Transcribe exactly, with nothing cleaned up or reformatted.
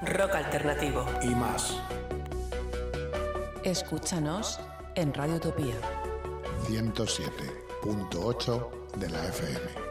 rock alternativo y más. Escúchanos en Radio Utopía ciento siete punto ocho de la F M.